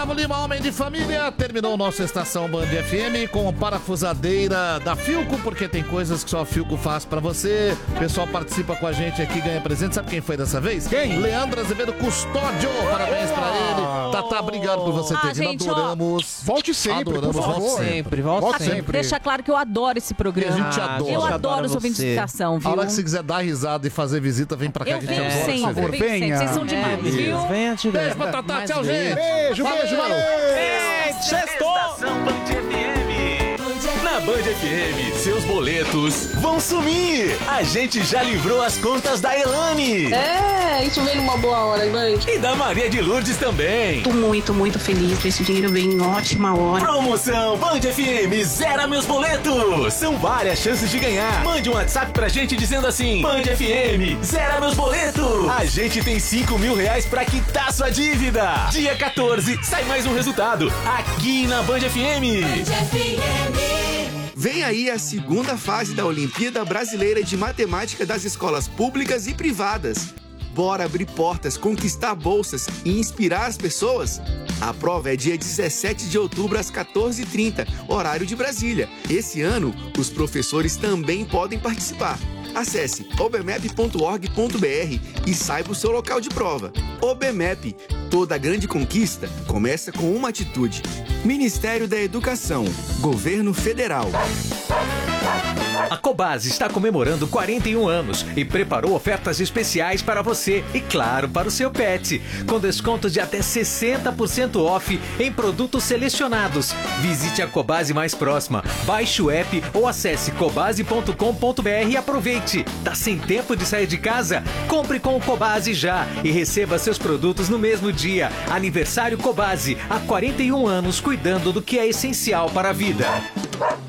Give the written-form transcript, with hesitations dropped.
Gustavo Lima, homem de família. Terminou nossa estação Band FM com parafusadeira da Philco, porque tem coisas que só a Philco faz pra você. O pessoal participa com a gente aqui, ganha presente. Sabe quem foi dessa vez? Quem? Leandro Azevedo Custódio. Parabéns pra ele. Tatá, obrigado por você ter vindo. Gente, Adoramos. Volte sempre, Adoramos, por favor. volte sempre. sempre. Deixa claro que eu adoro esse programa. E a gente adora. Eu A gente adoro os ouvintes de estação, A viu? hora que você quiser dar risada e fazer visita, vem pra cá Eu que a gente venho adora. sempre, por favor, venho sempre. venha. Vocês são demais, viu? Venha te ver. Beijo pra Tatá, tchau, gente. Beijo, beijo, valeu. Estação Band FM. Na Band FM, seus boletos vão sumir. A gente já livrou as contas da Elane. Isso veio numa boa hora, Band. E da Maria de Lourdes também. Tô muito feliz. Esse dinheiro veio em ótima hora. Promoção Band FM zera meus boletos. São várias chances de ganhar. Mande um WhatsApp pra gente dizendo assim: Band FM zera meus boletos. A gente tem 5 mil reais pra quitar sua dívida. Dia 14 sai mais um resultado aqui na Band FM. Vem aí a segunda fase da Olimpíada Brasileira de Matemática das escolas públicas e privadas. Bora abrir portas, conquistar bolsas e inspirar as pessoas? A prova é dia 17 de outubro às 14h30, horário de Brasília. Esse ano, os professores também podem participar. Acesse obmep.org.br e saiba o seu local de prova. OBMEP, toda grande conquista começa com uma atitude. Ministério da Educação, Governo Federal. A Cobasi está comemorando 41 anos e preparou ofertas especiais para você e, claro, para o seu pet, com desconto de até 60% off em produtos selecionados. Visite a Cobasi mais próxima, baixe o app ou acesse cobasi.com.br e aproveite. Tá sem tempo de sair de casa? Compre com o Cobasi já e receba seus produtos no mesmo dia. Aniversário Cobasi, há 41 anos cuidando do que é essencial para a vida.